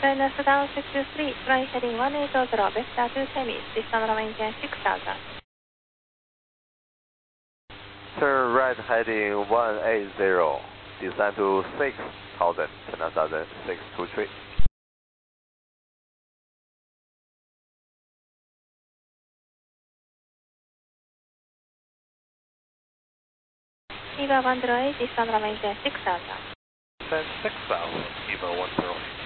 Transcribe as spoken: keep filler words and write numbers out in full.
China Sudan six two three, fly heading one eight zero zero, vector to Temis, distance runway six thousand. Turn right heading one eight zero, descend to six thousand, China Southern six two three. Eva one zero eight, distance runway six thousand. Then six thousand, Eva one zero eight.